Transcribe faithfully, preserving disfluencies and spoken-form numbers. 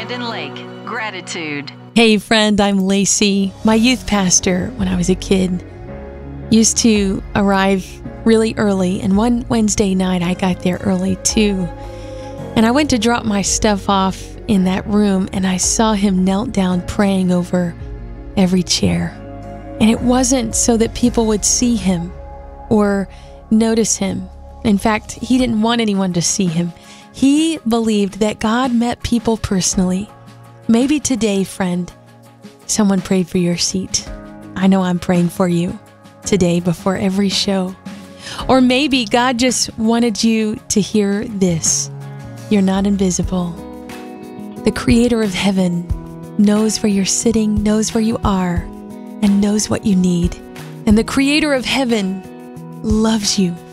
Brandon Lake, Gratitude. Hey friend, I'm Lacey. My youth pastor, when I was a kid, used to arrive really early, and one Wednesday night I got there early too. And I went to drop my stuff off in that room, and I saw him knelt down praying over every chair. And it wasn't so that people would see him or notice him. In fact, he didn't want anyone to see him. He believed that God met people personally. Maybe today, friend, someone prayed for your seat. I know I'm praying for you today before every show. Or maybe God just wanted you to hear this. You're not invisible. The Creator of heaven knows where you're sitting, knows where you are, and knows what you need. And the Creator of heaven loves you